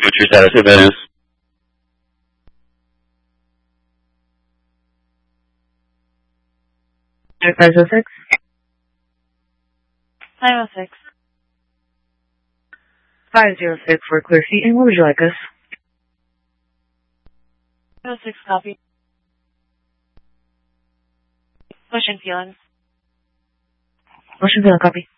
What's your status of business? Air 506. 506. 506 for clear seating. Where would you like us? 506 copy. Motion feeling. Motion feeling copy.